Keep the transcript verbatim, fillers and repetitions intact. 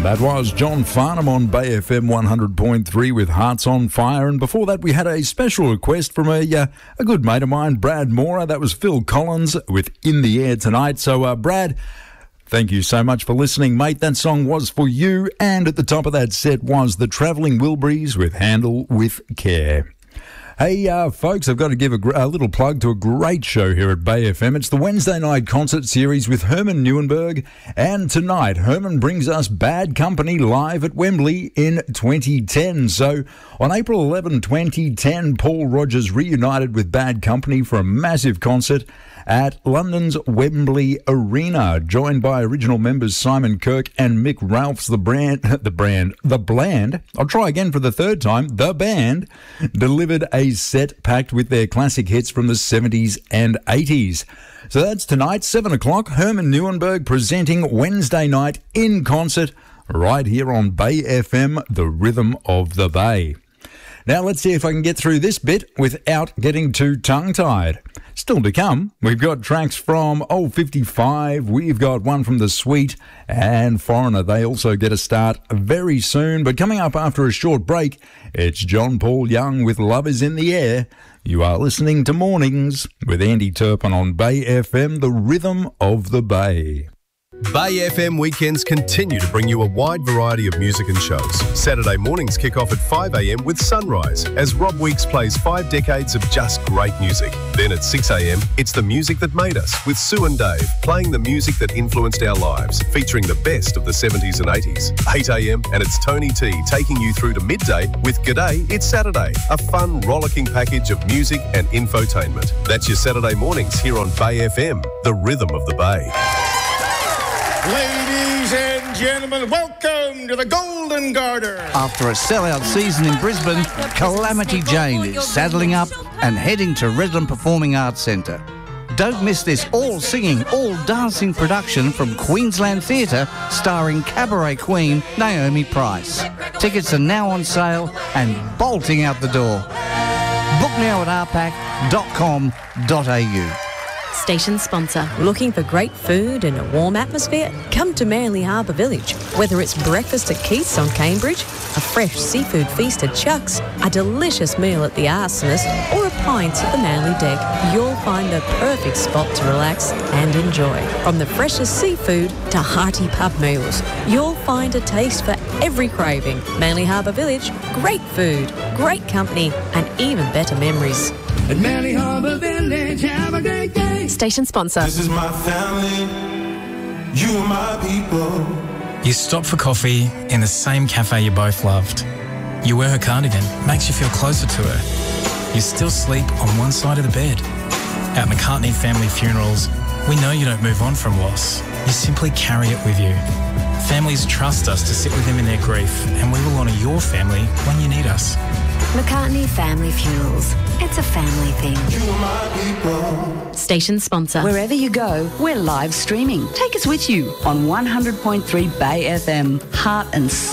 That was John Farnham on Bay F M one hundred point three with Hearts on Fire. And before that, we had a special request from a uh, a good mate of mine, Brad Mora. That was Phil Collins with In the Air Tonight. So, uh, Brad, thank you so much for listening, mate. That song was for you. And at the top of that set was the Travelling Wilburys with Handle with Care. Hey, uh, folks, I've got to give a, gr- a little plug to a great show here at Bay F M. It's the Wednesday night concert series with Herman Neuenberg. And tonight, Herman brings us Bad Company live at Wembley in twenty ten. So, on April eleventh, twenty ten, Paul Rodgers reunited with Bad Company for a massive concert at London's Wembley Arena, joined by original members Simon Kirke and Mick Ralphs. The brand, the brand, the bland, I'll try again for the third time, the band delivered a set packed with their classic hits from the seventies and eighties. So that's tonight, seven o'clock, Herman Neuenberg presenting Wednesday night in concert right here on Bay F M, the rhythm of the Bay. Now let's see if I can get through this bit without getting too tongue-tied. Still to come, we've got tracks from Old fifty-five, we've got one from The Sweet, and Foreigner. They also get a start very soon. But coming up after a short break, it's John Paul Young with Love Is in the Air. You are listening to Mornings with Andy Turpin on Bay F M, the rhythm of the Bay. Bay F M weekends continue to bring you a wide variety of music and shows. Saturday mornings kick off at five a m with Sunrise, as Rob Weeks plays five decades of just great music. Then at six a m, it's The Music That Made Us, with Sue and Dave, playing the music that influenced our lives, featuring the best of the seventies and eighties. eight a m, and it's Tony T taking you through to midday with G'day, It's Saturday, a fun, rollicking package of music and infotainment. That's your Saturday mornings here on Bay F M, the rhythm of the Bay. Ladies and gentlemen, welcome to the Golden Garter. After a sellout season in Brisbane, Calamity Jane is saddling up and heading to Redland Performing Arts Centre. Don't miss this all-singing, all-dancing production from Queensland Theatre starring cabaret queen Naomi Price. Tickets are now on sale and bolting out the door. Book now at r pac dot com dot a u. Station sponsor. Looking for great food and a warm atmosphere? Come to Manly Harbour Village. Whether it's breakfast at Keith's on Cambridge, a fresh seafood feast at Chuck's, a delicious meal at the Arsonist, or a pint at the Manly Deck, you'll find the perfect spot to relax and enjoy. From the freshest seafood to hearty pub meals, you'll find a taste for every craving. Manly Harbour Village, great food, great company, and even better memories. At Manly Harbour Village, have a great day. Station sponsor. This is my family, you are my people. You stop for coffee in the same cafe you both loved. You wear her cardigan, makes you feel closer to her. You still sleep on one side of the bed. At McCartney Family Funerals, we know you don't move on from loss. You simply carry it with you. Families trust us to sit with them in their grief, and we will honour your family when you need us. McCartney Family Funerals. It's a family thing. You are my people. Station sponsor. Wherever you go, we're live streaming. Take us with you on one hundred point three Bay F M. Heart and